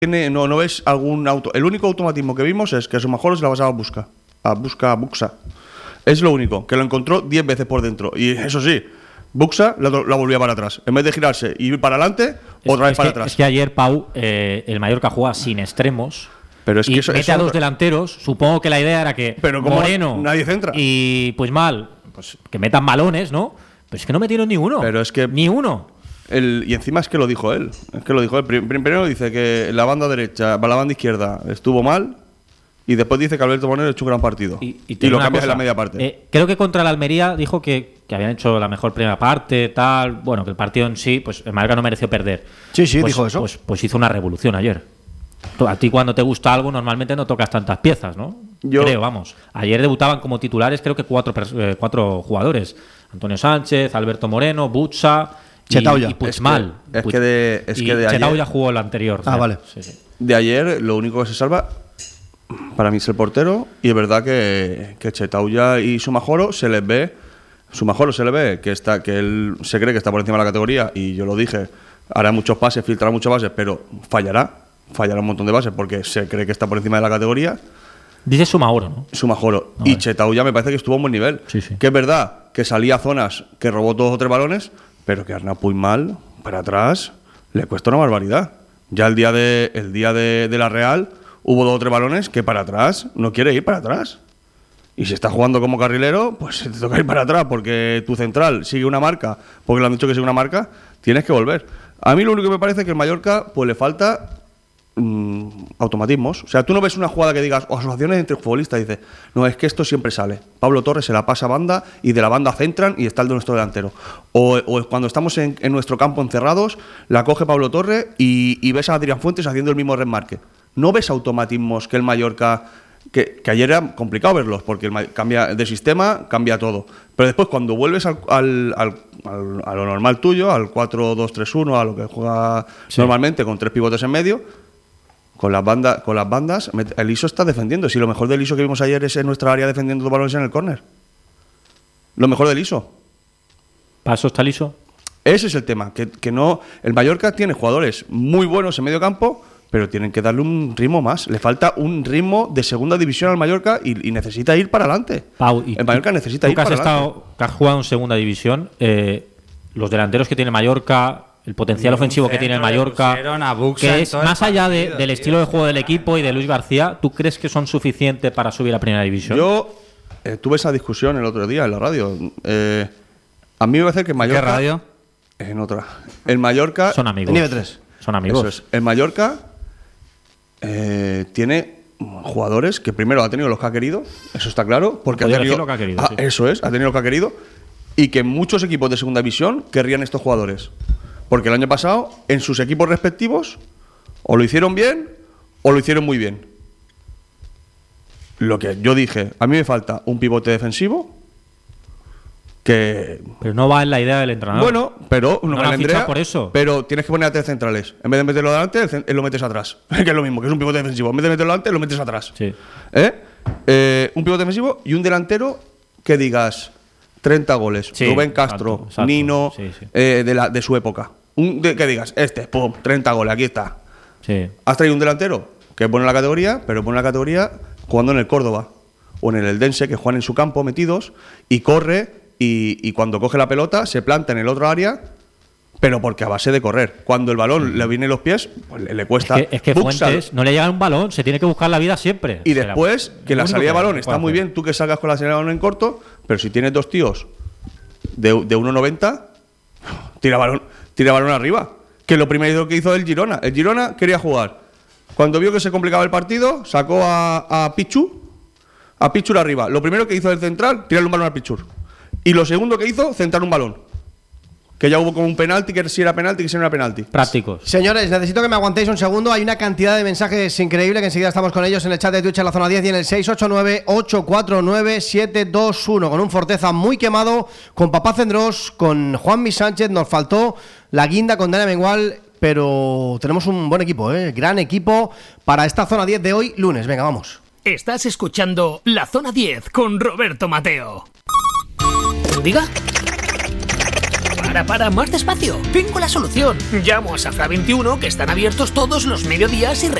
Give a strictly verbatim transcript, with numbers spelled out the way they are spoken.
tiene, no, no ves algún auto. El único automatismo que vimos es que Sumajoro se la pasaba a Busca, a Busca, a Buxa. Es lo único, que lo encontró diez veces por dentro. Y eso sí, Buxa la, la volvía para atrás. En vez de girarse y ir para adelante, es, otra vez es para que, atrás. Es que ayer, Pau, eh, el Mallorca juega sin extremos. Pero es que y eso, mete eso a dos delanteros. Supongo que la idea era que pero como Moreno nadie centra. Y pues mal, pues que metan balones, ¿no? Pero es que no metieron ni uno. Pero es que ni uno. El, y encima es que lo dijo él. Es que lo dijo él. Primero dice que la banda derecha, la banda izquierda estuvo mal. Y después dice que Alberto Moreno ha hecho un gran partido. Y, y, y lo cambias en la media parte. Eh, creo que contra el Almería dijo que, que habían hecho la mejor primera parte, tal. Bueno, que el partido en sí, pues el Mallorca no mereció perder. Sí, sí, pues, dijo eso. Pues, pues hizo una revolución ayer. A ti cuando te gusta algo normalmente no tocas tantas piezas, ¿no? Yo, creo, vamos. Ayer debutaban como titulares creo que cuatro, eh, cuatro jugadores. Antonio Sánchez, Alberto Moreno, Butsa y, y Puigmal. Es que, es que de, es y que de Chetauya ayer, jugó el anterior. Ah, ¿sí? vale. Sí, sí. De ayer lo único que se salva para mí es el portero. Y es verdad que, que Chetauya y Sumajoro se les ve. Sumajoro se le ve que está que él se cree que está por encima de la categoría. Y yo lo dije, hará muchos pases, filtrará muchos pases, pero fallará. Fallará un montón de bases porque se cree que está por encima de la categoría. Dice Sumajoro, ¿no? Sumajoro. No, y vale. Chetauya me parece que estuvo a un buen nivel. Sí, sí. Que es verdad que salía a zonas que robó dos o tres balones, pero que Arnau Puigmal, para atrás, le cuesta una barbaridad. Ya el día de, el día de, de la Real hubo dos o tres balones que para atrás no quiere ir para atrás. Y si está jugando como carrilero, pues te toca ir para atrás porque tu central sigue una marca, porque le han dicho que sigue una marca, tienes que volver. A mí lo único que me parece es que el Mallorca pues le falta mm, automatismos. O sea, tú no ves una jugada que digas, o asociaciones entre futbolistas, dices, no, es que esto siempre sale. Pablo Torres se la pasa a banda y de la banda centran y está el de nuestro delantero. O, o cuando estamos en, en nuestro campo encerrados, la coge Pablo Torres y, y ves a Adrián Fuentes haciendo el mismo remarque. No ves automatismos que el Mallorca... Que, que ayer era complicado verlos, porque el, cambia de sistema, cambia todo. Pero después, cuando vuelves al, al, al, al, a lo normal tuyo, al cuatro dos tres uno, a lo que juega sí. normalmente, con tres pivotes en medio, con las, banda, con las bandas, el Iso está defendiendo. Si lo mejor del Iso que vimos ayer es en nuestra área defendiendo los balones en el córner. Lo mejor del Iso. ¿Para eso está el Iso? Ese es el tema, que, que no... El Mallorca tiene jugadores muy buenos en medio campo, pero tienen que darle un ritmo más. Le falta un ritmo de segunda división al Mallorca y, y necesita ir para adelante. Pau, y el Mallorca tú, necesita tú ir que has para estado, adelante. Que has jugado en segunda división, eh, los delanteros que tiene Mallorca, el potencial ofensivo que tiene el Mallorca, que es más allá de, del tío. estilo de juego del equipo y de Luis García, ¿tú crees que son suficientes para subir a primera división? Yo eh, tuve esa discusión el otro día en la radio. Eh, a mí me parece que el Mallorca... ¿Qué radio? En otra. El Mallorca... Son amigos. En nivel tres. Son amigos. Eso es. El Mallorca... Eh, tiene jugadores que primero ha tenido los que ha querido, eso está claro, porque ha tenido lo que ha querido, ah, sí. eso es, ha tenido lo que ha querido, y que muchos equipos de segunda división querrían estos jugadores, porque el año pasado en sus equipos respectivos o lo hicieron bien o lo hicieron muy bien. Lo que yo dije, a mí me falta un pivote defensivo que... Pero no va en la idea del entrenador. Bueno, pero no, no me la Andrea, por eso. Pero tienes que poner a tres centrales. En vez de meterlo delante, él lo metes atrás. Que es lo mismo, que es un pivote defensivo. En vez de meterlo delante, lo metes atrás. Sí. ¿Eh? Eh, un pivote defensivo y un delantero que digas treinta goles. Sí, Rubén Castro, exacto, exacto. Nino, Sí, sí. Eh, de, la, de su época. Un, de, que digas, este, pum, treinta goles, aquí está. Sí. Has traído un delantero que es bueno en la categoría, pero es bueno en la categoría jugando en el Córdoba o en el Eldense, que juegan en su campo metidos y corre. Y, y cuando coge la pelota, se planta en el otro área, pero porque a base de correr. Cuando el balón le viene en los pies, pues le, le cuesta. Es que, es que Fuentes no le llega un balón, se tiene que buscar la vida siempre. Y después, que la salida de balón está muy hacer. bien, tú que salgas con la salida de balón en corto, pero si tienes dos tíos de, de uno noventa, tira balón, tira balón arriba. Que es lo primero que hizo el Girona. El Girona quería jugar. Cuando vio que se complicaba el partido, sacó a, a Pichu, a Pichur arriba. Lo primero que hizo el central, tirarle un balón a Pichur. Y lo segundo que hizo, centrar un balón. Que ya hubo como un penalti, que si era penalti, que si no era penalti. Prácticos. Señores, necesito que me aguantéis un segundo. Hay una cantidad de mensajes increíble que enseguida estamos con ellos en el chat de Twitch en la zona diez y en el seis ocho nueve, ocho cuatro nueve, siete dos uno. Con un Forteza muy quemado, con Papá Cendrós, con Juanmi Sánchez. Nos faltó la guinda con Dani Mengual, pero tenemos un buen equipo, ¿eh? Gran equipo para esta zona diez de hoy, lunes. Venga, vamos. Estás escuchando La Zona diez con Roberto Mateo. ¿Diga? Para, para, más despacio. Tengo la solución. Llamo a Safra veintiuno, que están abiertos todos los mediodías y